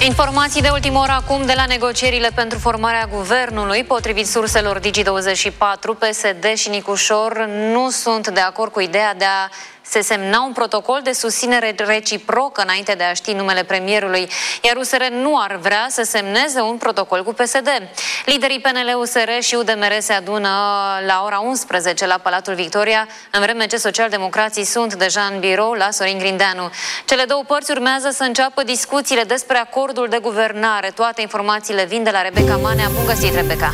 Informații de ultimă oră acum de la negocierile pentru formarea guvernului. Potrivit surselor Digi24, PSD și Nicușor nu sunt de acord cu ideea de a se semna un protocol de susținere reciprocă înainte de a ști numele premierului, iar USR nu ar vrea să semneze un protocol cu PSD. Liderii PNL, USR și UDMR se adună la ora 11 la Palatul Victoria, în vreme ce socialdemocrații sunt deja în birou la Sorin Grindeanu. Cele două părți urmează să înceapă discuțiile despre acordul de guvernare. Toate informațiile vin de la Rebecca Manea. Bun găsit, Rebecca!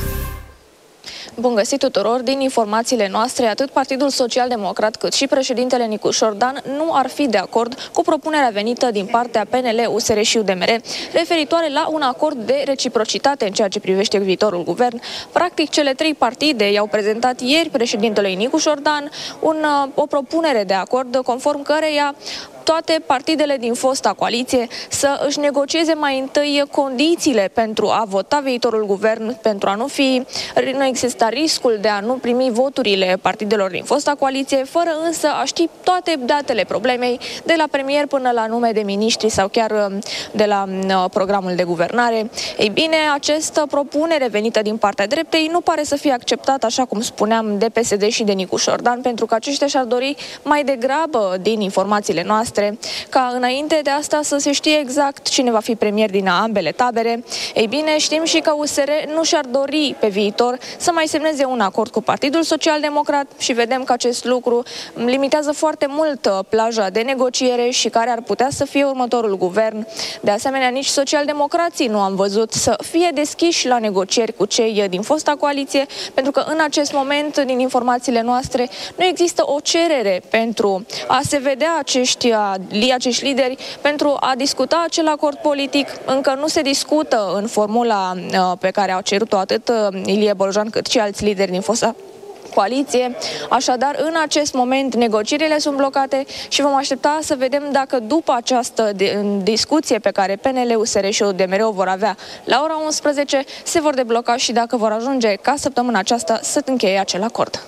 Bun găsit tuturor! Din informațiile noastre, atât Partidul Social-Democrat cât și președintele Nicușor Dan nu ar fi de acord cu propunerea venită din partea PNL, USR și UDMR referitoare la un acord de reciprocitate în ceea ce privește viitorul guvern. Practic, cele trei partide i-au prezentat ieri președintelui Nicușor Dan o propunere de acord conform căreia toate partidele din fosta coaliție să își negocieze mai întâi condițiile pentru a vota viitorul guvern, pentru a nu exista riscul de a nu primi voturile partidelor din fosta coaliție, fără însă a ști toate datele problemei, de la premier până la nume de miniștri sau chiar de la programul de guvernare. Ei bine, această propunere venită din partea dreptei nu pare să fie acceptată, așa cum spuneam, de PSD și de Nicușor Dan, pentru că aceștia și-ar dori mai degrabă, din informațiile noastre, ca înainte de asta să se știe exact cine va fi premier din ambele tabere. Ei bine, știm și că USR nu și-ar dori pe viitor să mai semneze un acord cu Partidul Social-Democrat și vedem că acest lucru limitează foarte mult plaja de negociere și care ar putea să fie următorul guvern. De asemenea, nici socialdemocrații nu am văzut să fie deschiși la negocieri cu cei din fosta coaliție, pentru că în acest moment, din informațiile noastre, nu există o cerere pentru a se vedea acești lideri pentru a discuta acel acord politic. Încă nu se discută în formula pe care au cerut-o atât Ilie Bolojan cât și alți lideri din fosta coaliție. Așadar, în acest moment, negocierile sunt blocate și vom aștepta să vedem dacă după această discuție pe care PNL, USR și UDMR o vor avea la ora 11, se vor debloca și dacă vor ajunge ca săptămâna aceasta să încheie acel acord.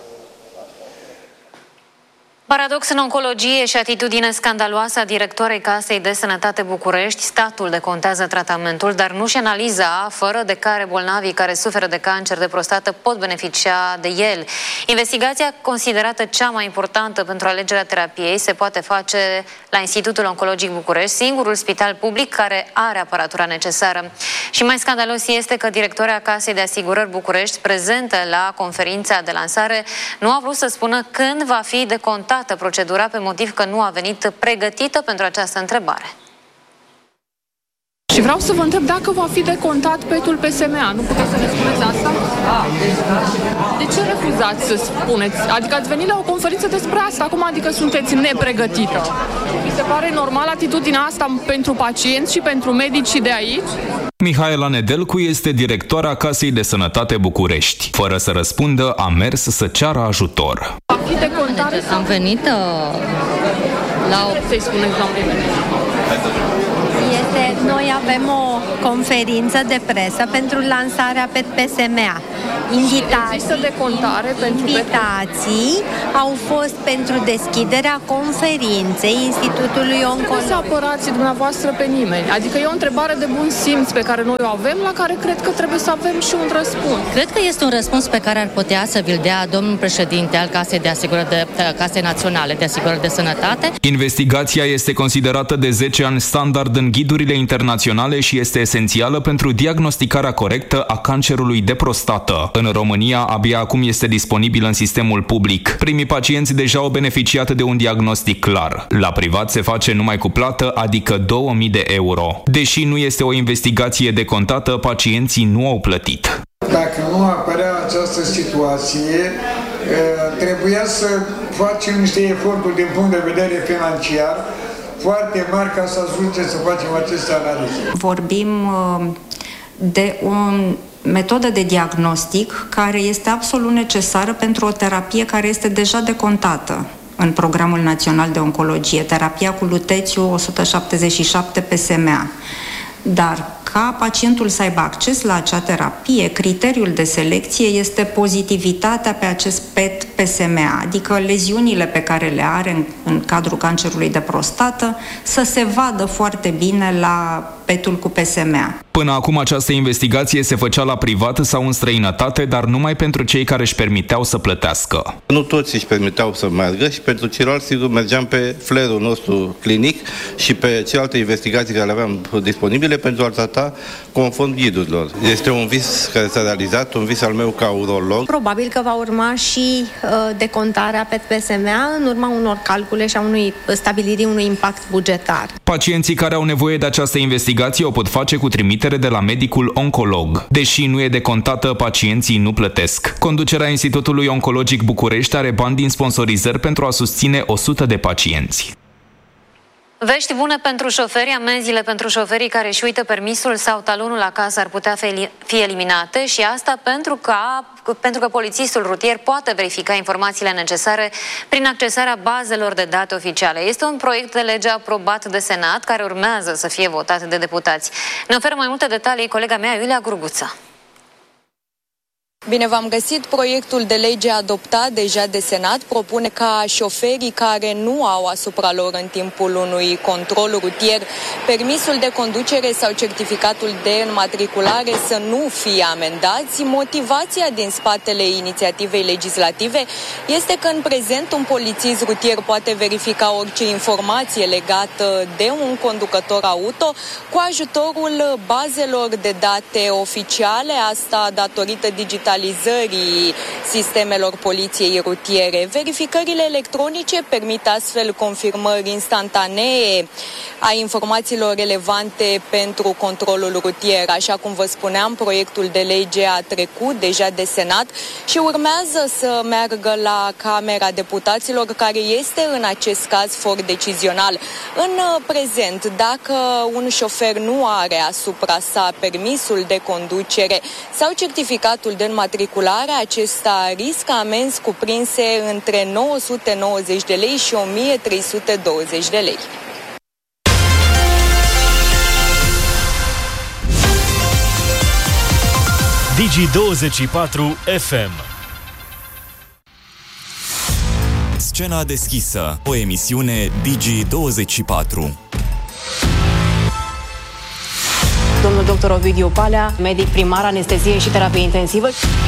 Paradox în oncologie și atitudine scandaloasă a directoarei Casei de Sănătate București. Statul decontează tratamentul, dar nu și analiza fără de care bolnavii care suferă de cancer de prostată pot beneficia de el. Investigația, considerată cea mai importantă pentru alegerea terapiei, se poate face la Institutul Oncologic București, singurul spital public care are aparatura necesară. Și mai scandalos este că directoarea Casei de Asigurări București, prezentă la conferința de lansare, nu a vrut să spună când va fi decontată procedura, pe motiv că nu a venit pregătită pentru această întrebare. Și vreau să vă întreb dacă va fi decontat petul PSMA. Nu puteți să ne spuneți asta? De ce refuzați să spuneți? Adică ați venit la o conferință despre asta, acum adică sunteți nepregătită. Vi se pare normal atitudinea asta pentru pacienți și pentru medicii de aici? Mihaela Nedelcu este directoarea Casei de Sănătate București. Fără să răspundă, a mers să ceară ajutor. Va fi decontare? Am venit la o... Să-i spuneți, doamne. Noi avem o conferință de presă pentru lansarea pe PSMA. Invitații au fost pentru deschiderea conferinței Institutului Oncologic. Nu să apărați dumneavoastră pe nimeni. Adică e o întrebare de bun simț pe care noi o avem, la care cred că trebuie să avem și un răspuns. Cred că este un răspuns pe care ar putea să vi-l dea domnul președinte al Casei Naționale de Asigurări de Sănătate. Investigația este considerată de 10 ani standard în ghidurile internaționale și este esențială pentru diagnosticarea corectă a cancerului de prostată. În România, abia acum este disponibil în sistemul public. Primii pacienți deja au beneficiat de un diagnostic clar. La privat se face numai cu plată, adică 2000 de euro. Deși nu este o investigație decontată, pacienții nu au plătit. Dacă nu apărea această situație, trebuia să facem niște eforturi din punct de vedere financiar foarte mari ca să ajungem să facem aceste analize. Vorbim de o metodă de diagnostic care este absolut necesară pentru o terapie care este deja decontată în Programul Național de Oncologie, terapia cu lutețiu 177 PSMA. Dar ca pacientul să aibă acces la acea terapie, criteriul de selecție este pozitivitatea pe acest PET-PSMA, adică leziunile pe care le are în cadrul cancerului de prostată să se vadă foarte bine la PET-ul cu PSMA. Până acum această investigație se făcea la privat sau în străinătate, dar numai pentru cei care își permiteau să plătească. Nu toți își permiteau să meargă și pentru ceilalți, sigur, mergeam pe flerul nostru clinic și pe celelalte investigații care le aveam disponibile pentru a trata conform ghidurilor. Este un vis care s-a realizat, un vis al meu ca urolog. Probabil că va urma și decontarea PET-PSMA în urma unor calcule și a stabilirii unui impact bugetar. Pacienții care au nevoie de această investigație o pot face cu trimitere de la medicul oncolog. Deși nu e decontată, pacienții nu plătesc. Conducerea Institutului Oncologic București are bani din sponsorizări pentru a susține 100 de pacienți. Vești bune pentru șoferi. Amenziile pentru șoferii care își uită permisul sau talonul acasă ar putea fi eliminate și asta pentru că polițistul rutier poate verifica informațiile necesare prin accesarea bazelor de date oficiale. Este un proiect de lege aprobat de Senat care urmează să fie votat de deputați. Ne oferă mai multe detalii colega mea, Iulia Gurguță. Bine v-am găsit. Proiectul de lege adoptat deja de Senat propune ca șoferii care nu au asupra lor în timpul unui control rutier permisul de conducere sau certificatul de înmatriculare să nu fie amendați. Motivația din spatele inițiativei legislative este că în prezent un polițist rutier poate verifica orice informație legată de un conducător auto cu ajutorul bazelor de date oficiale, asta datorită digitalizării sistemelor poliției rutiere. Verificările electronice permit astfel confirmări instantanee a informațiilor relevante pentru controlul rutier. Așa cum vă spuneam, proiectul de lege a trecut deja de Senat și urmează să meargă la Camera Deputaților, care este în acest caz for decizional. În prezent, dacă un șofer nu are asupra sa permisul de conducere sau certificatul de înmatriculare, acesta riscă amenzi cuprinse între 990 de lei și 1320 de lei. Digi24 FM. Scena deschisă, o emisiune Digi24. Domnul dr. Ovidiu Palea, medic primar, anestezie și terapie intensivă.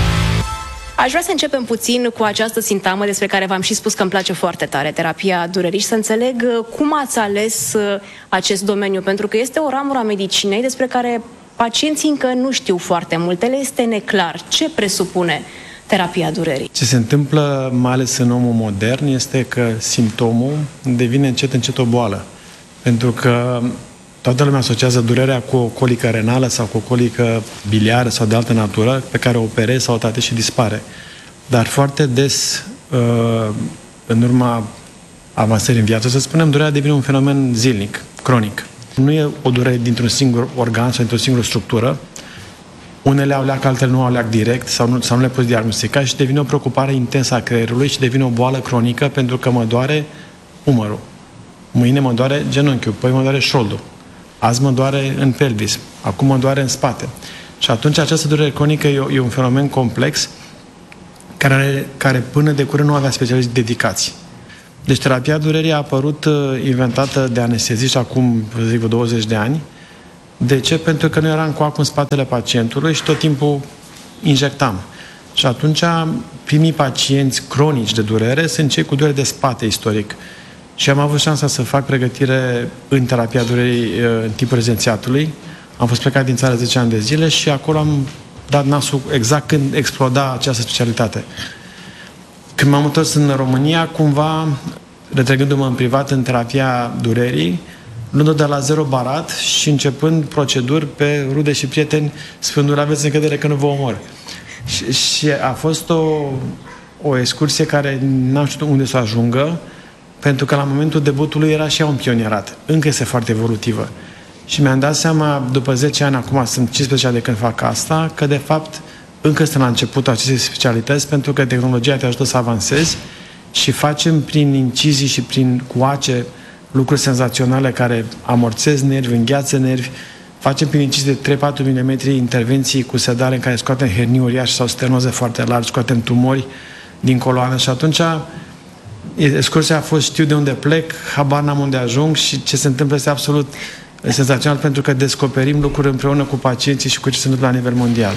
Aș vrea să începem puțin cu această sintagmă despre care v-am și spus că îmi place foarte tare, terapia durerii, și să înțeleg cum ați ales acest domeniu, pentru că este o ramură a medicinei despre care pacienții încă nu știu foarte multe, le este neclar. Ce presupune terapia durerii? Ce se întâmplă, mai ales în omul modern, este că simptomul devine încet o boală. Pentru că toată lumea asociază durerea cu o colică renală sau cu o colică biliară sau de altă natură pe care o operezi sau o tratezi și dispare. Dar foarte des, în urma avansării în viață, să spunem, durerea devine un fenomen zilnic, cronic. Nu e o durere dintr-un singur organ sau dintr-o singură structură. Unele au leac, altele nu au leac direct sau nu le poți diagnostica și devine o preocupare intensă a creierului și devine o boală cronică pentru că mă doare umărul. Mâine mă doare genunchiul, păi mă doare șoldul. Azi mă doare în pelvis, acum mă doare în spate. Și atunci această durere cronică e un fenomen complex care până de curând nu avea specialiști dedicați. Deci terapia durerii a apărut inventată de anesteziști acum, zic, 20 de ani. De ce? Pentru că noi eram cu apă în spatele pacientului și tot timpul injectam. Și atunci primii pacienți cronici de durere sunt cei cu durere de spate istoric. Și am avut șansa să fac pregătire în terapia durerii în timpul rezidențiatului. Am fost plecat din țară 10 ani de zile și acolo am dat nasul exact când exploda această specialitate. Când m-am întors în România, cumva, retrăgându-mă în privat în terapia durerii, luând-o de la zero barat și începând proceduri pe rude și prieteni, spunându-le, aveți încredere că nu vă omor. Și a fost o excursie care n-am știut unde să ajungă, pentru că la momentul debutului era și ea un pionierat. Încă este foarte evolutivă. Și mi-am dat seama, după 10 ani, acum sunt 15 ani de când fac asta, că de fapt încă suntem la începutul acestei specialități, pentru că tehnologia te ajută să avansezi și facem prin incizii și prin coace lucruri senzaționale care amorțez nervi, îngheață nervi, facem prin incizii de 3-4 mm intervenții cu sedare în care scoatem hernii uriașe sau stenoze foarte largi, scoatem tumori din coloană și atunci excursia a fost știu de unde plec, habar n-am unde ajung și ce se întâmplă este absolut senzațional pentru că descoperim lucruri împreună cu pacienții și cu ce se întâmplă la nivel mondial.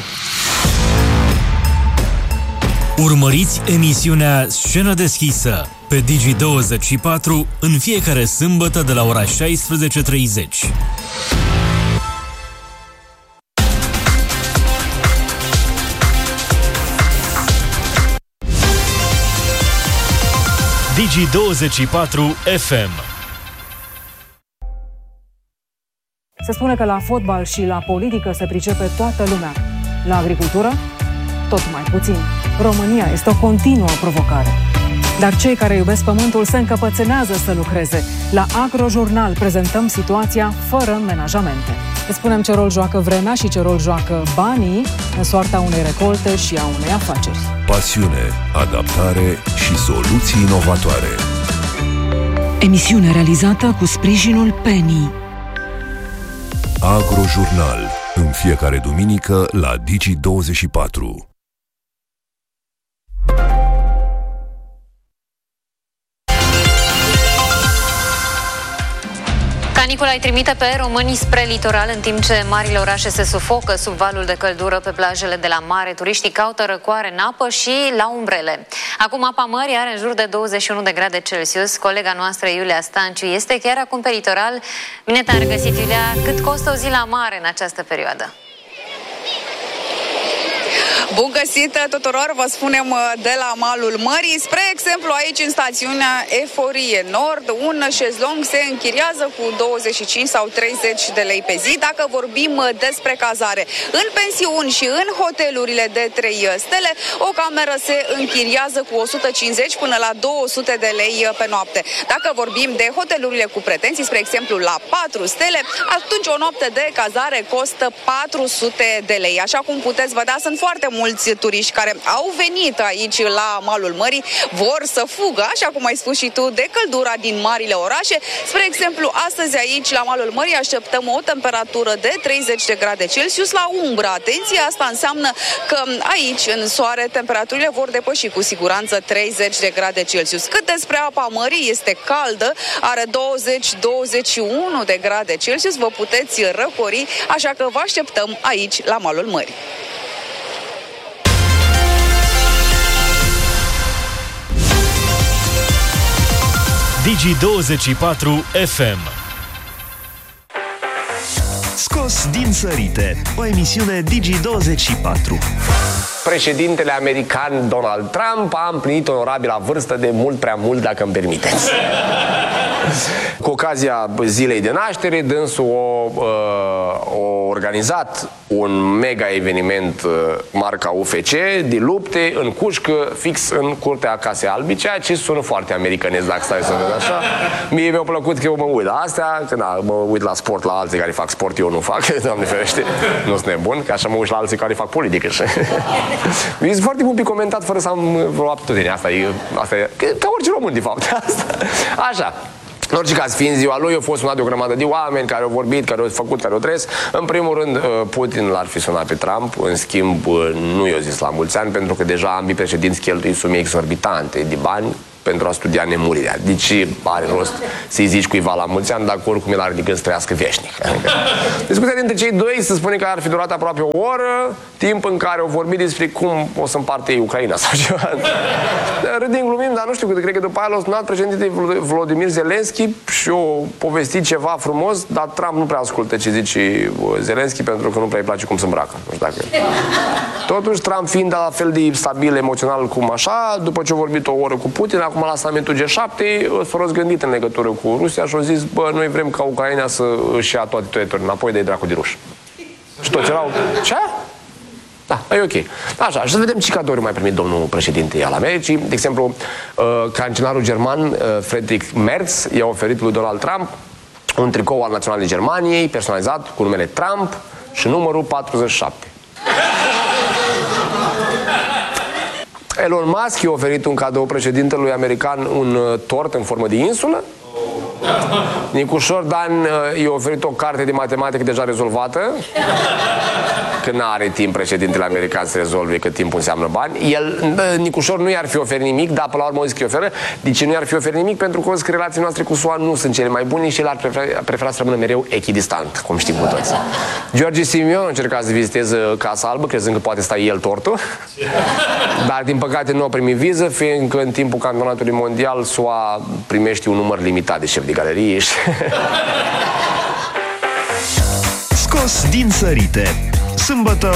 Urmăriți emisiunea Scenă deschisă pe Digi24 în fiecare sâmbătă de la ora 16:30. Digi24 FM. Se spune că la fotbal și la politică se pricepe toată lumea. La agricultură, tot mai puțin. România este o continuă provocare. Dar cei care iubesc pământul se încăpățânează să lucreze. La Agrojurnal prezentăm situația fără menajamente. Îți spunem ce rol joacă vremea și ce rol joacă banii în soarta unei recolte și a unei afaceri. Pasiune, adaptare și soluții inovatoare. Emisiune realizată cu sprijinul Penny. Agrojurnal, în fiecare duminică la Digi24. Canicula îi trimite pe românii spre litoral, în timp ce marile orașe se sufocă sub valul de căldură pe plajele de la mare. Turiștii caută răcoare în apă și la umbrele. Acum apa mării are în jur de 21 de grade Celsius. Colega noastră, Iulia Stanciu, este chiar acum pe litoral. Bine te-am regăsit, Iulia. Cât costă o zi la mare în această perioadă? Bun găsit tuturor, vă spunem de la malul mării. Spre exemplu, aici în stațiunea Eforie Nord, un șezlong se închiriază cu 25 sau 30 de lei pe zi. Dacă vorbim despre cazare în pensiuni și în hotelurile de 3 stele, o cameră se închiriază cu 150 până la 200 de lei pe noapte. Dacă vorbim de hotelurile cu pretenții, spre exemplu la 4 stele, atunci o noapte de cazare costă 400 de lei. Așa cum puteți vedea, sunt foarte mulți turiști care au venit aici la malul mării, vor să fugă, așa cum ai spus și tu, de căldura din marile orașe. Spre exemplu, astăzi aici la malul mării așteptăm o temperatură de 30 de grade Celsius la umbră. Atenție, asta înseamnă că aici în soare temperaturile vor depăși cu siguranță 30 de grade Celsius. Cât despre apa mării, este caldă, are 20-21 de grade Celsius, vă puteți răcori, așa că vă așteptăm aici la malul mării. Digi24 FM. Scos din sărite, o emisiune Digi24. Președintele american Donald Trump a împlinit onorabila vârstă de mult prea mult, dacă îmi permiteți. Cu ocazia zilei de naștere, dânsul a organizat un mega eveniment marca UFC de lupte în cușcă, fix în curtea Casei Albi, ceea ce sună foarte americanez, dacă stai să vezi așa. Mie mi-a plăcut că eu mă uit la astea, că na, mă uit la sport, la alții care fac sport, eu nu fac, Doamne ferește, nu sunt nebun, că așa mă uit la alții care fac politică. Este foarte mult comentat fără să am vreo aptitudine. Asta e ca orice român, de fapt. Așa. În orice caz, fiind ziua lui, a fost sunat de o grămadă de oameni care au vorbit, care au făcut, care au trăs. În primul rând, Putin l-ar fi sunat pe Trump. În schimb, nu i-a zis la mulți ani, pentru că deja ambii președinți cheltuie sume exorbitante de bani pentru a studia nemurirea. Deci are rost să-i zici cuiva la mulți ani, dacă oricum el are de gând să trăiască veșnic. Discuția dintre cei doi se spune că ar fi durat aproape o oră, timp în care au vorbit despre cum o să împarte ei Ucraina sau ceva. Râdim, glumim, dar nu știu, cred că după aia l-a sunat președintele Volodymyr Zelensky și o povestit ceva frumos, dar Trump nu prea ascultă ce zice Zelensky, pentru că nu prea îi place cum se îmbracă. Nu știu dacă... Totuși, Trump fiind la fel de stabil emoțional cum așa, după ce a vorbit o oră cu Putin, acum la summitul G7 s-a răzgândit în legătură cu Rusia și a zis, bă, noi vrem ca Ucraina să își ia toate teritoriile înapoi, de dracu de ruși. Și toți erau, ce? Da, e ok. Așa, și să vedem ce cadouri mai primit domnul președinte al Americii. De exemplu, cancelarul german Friedrich Merz i-a oferit lui Donald Trump un tricou al Naționalei Germaniei, personalizat cu numele Trump și numărul 47. Elon Musk i-a oferit un cadou președintelui american, un tort în formă de insulă. Nicușor Dan i-a oferit o carte de matematică deja rezolvată, că n-are timp președintele american să rezolve, că timpul înseamnă bani. Nicușor nu i-ar fi oferit nimic, dar până la urmă o zis că îi oferă. De ce nu i-ar fi oferit nimic? Pentru că o zis că relațiile noastre cu SUA nu sunt cele mai bune și el ar prefera să rămână mereu echidistant, cum știm cu toți. George Simion a încercat să viziteze Casa Albă, crezând că poate sta el tortul, dar din păcate nu a primit viză, fiindcă în timpul campionatului mondial SUA primește un număr limitat de șefi de galerie. Scos din sărite. Sâmbătă,